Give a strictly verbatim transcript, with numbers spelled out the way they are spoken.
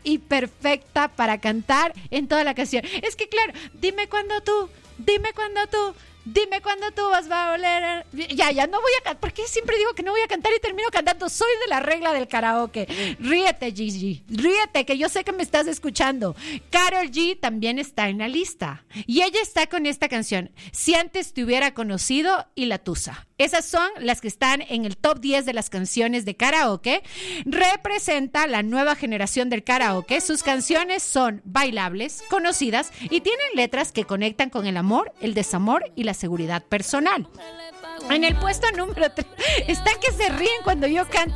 y perfecta para cantar en toda la canción. Es que claro, dime cuándo tú, dime cuándo tú, dime cuándo tú vas a oler. Ya, ya, no voy a cantar. ¿Por qué siempre digo que no voy a cantar y termino cantando? Soy de la regla del karaoke. Ríete, Gigi. Ríete, que yo sé que me estás escuchando. Karol G también está en la lista. Y ella está con esta canción, Si antes te hubiera conocido, y La Tusa. Esas son las que están en el top diez de las canciones de karaoke. Representa la nueva generación del karaoke. Sus canciones son bailables, conocidas y tienen letras que conectan con el amor, el desamor y la seguridad personal. En el puesto número tres, está que se ríen cuando yo canto.